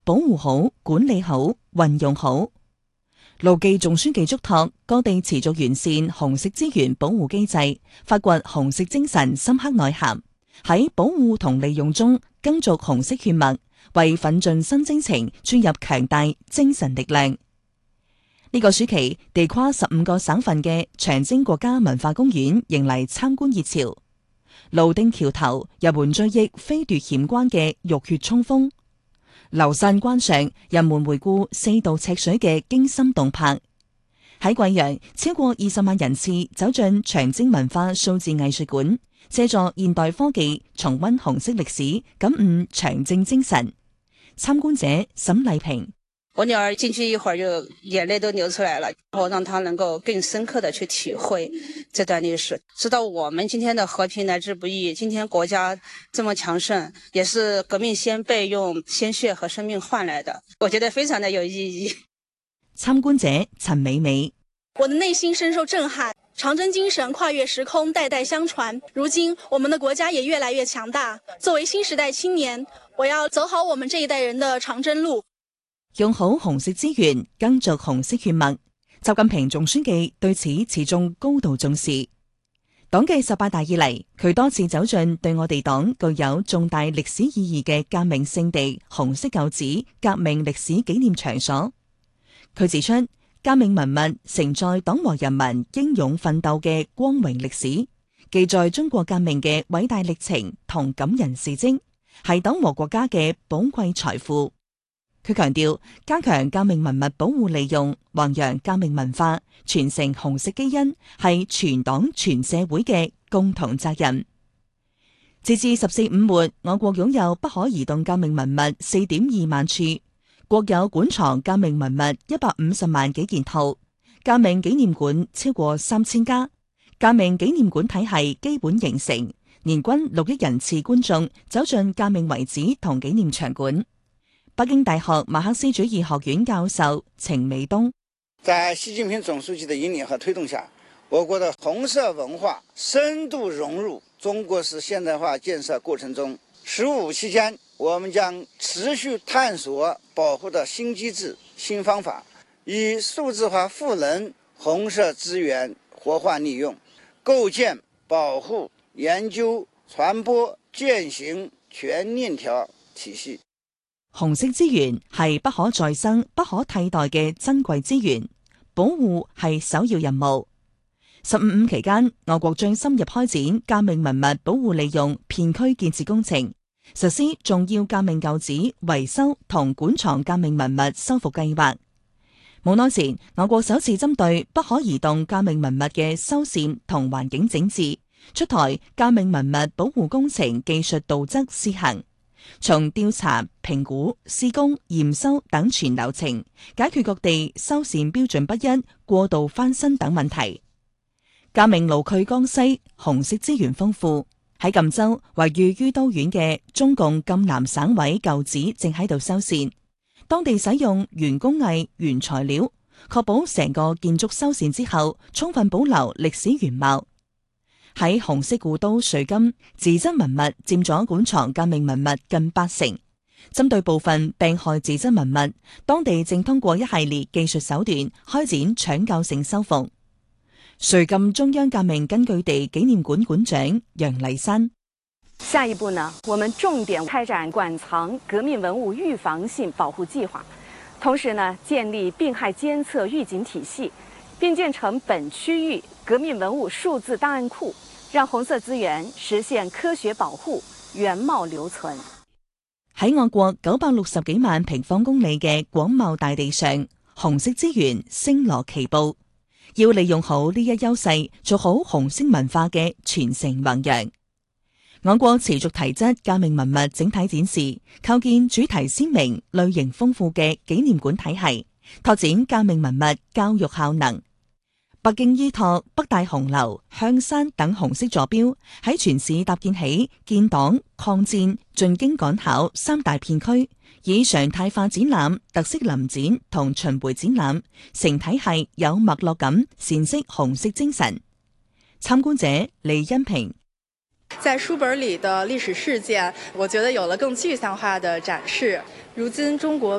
保護好、管理好、運用好。盧記總書記囑託各地持續完善紅色資源保護機制，發掘紅色精神深刻內涵，喺保護同利用中耕耘紅色血脈，為奮進新征程注入強大精神力量。呢個暑期，地跨15個省份嘅長征國家文化公園迎嚟參觀熱潮。蘆汀橋頭人們追憶飛奪險關嘅浴血衝鋒，流散關上人們回顧4渡赤水嘅驚心動魄。喺貴陽，超過20萬人次走進長征文化數字藝術館，借助現代科技重溫紅色歷史，感悟長征精神。參觀者沈麗萍。 我女兒進去一會兒就眼淚都流出來了，然後讓她能夠更深刻的去體會這段歷史，知道我們今天的和平來之不易，今天國家這麼強盛，也是革命先輩用鮮血和生命換來的，我覺得非常的有意義。 參觀者陳美美。 我的內心深受震撼，長征精神跨越時空，代代相傳。如今我們的國家也越來越強大，作為新時代青年，我要走好我們這一代人的長征路。 用好紅色資源，耕耘紅色血脈。習近平總書記對此始終高度重視。黨嘅18大以嚟，佢多次走進對我哋黨具有重大歷史意義嘅革命聖地紅色舊址革命歷史紀念場所。佢指出，革命文物承載黨和人民英勇奮鬥嘅光榮歷史，記載中國革命嘅偉大歷程同感人事蹟，係黨和國家嘅寶貴財富。佢強調，加強革命文物保護利用，弘揚革命文化，傳承紅色基因，係全黨全社會嘅共同責任。截至14五末，我國擁有不可移動革命文物4.2萬處，國有館藏革命文物150萬幾件套，革命紀念館超過3000家，革命紀念館體系基本形成，年均6億人次觀眾走進革命遺址同紀念場館。北京大學馬克思主義學院教授程美東。 在習近平總書記的引領和推動下，我國的紅色文化深度融入中國式現代化建設過程中。15期間，我們將持續探索保護的新機制、新方法，以數字化賦能紅色資源活化利用，構建保護、研究、傳播、踐行全鏈條體系。 紅色資源係不可再生、不可替代嘅珍貴資源，保護係首要任務。15/5期間，我國將深入開展革命文物保護利用片區建設工程，實施重要革命舊址維修同館藏革命文物修復計劃。冇耐前，我國首次針對不可移動革命文物嘅修繕同環境整治，出台革命文物保護工程技術導則試行。從調查、評估、施工、驗收等全流程，解決各地修繕標準不一、過度翻新等問題。革命爐區江西紅色資源豐富，喺贛州位於于都縣嘅中共贛南省委舊址正喺度修繕，當地使用原工藝、原材料，確保成個建築修繕之後，充分保留歷史原貌。喺紅色古都瑞金，自質文物佔咗館藏革命文物近80%。針對部分病害自質文物，當地正通過一系列技術手段開展搶救性修復。瑞金中央革命根據地紀念館館長楊麗珊。 下一步呢，我們重點開展館藏革命文物預防性保護計劃，同時呢，建立病害監測預警體系，並建成本區域革命文物數字檔案庫，讓紅色資源實現科學保護、原貌留存。 喺我國960幾萬平方公里嘅廣袤大地上，紅色資源星羅棋布，要利用好呢一優勢，做好紅色文化嘅傳承弘揚。我國持續提質革命文物整體展示，構建主題鮮明、類型豐富嘅紀念館體系，拓展革命文物教育效能。北京依託北大紅樓、香山等紅色座標，喺全市搭建起建黨、抗戰、進京趕考3大片區，以常態化展覽、特色臨展同巡迴展覽，成體系有脈絡咁闡釋紅色精神。參觀者李恩平。 在书本里的历史事件，我觉得有了更具象化的展示。如今中国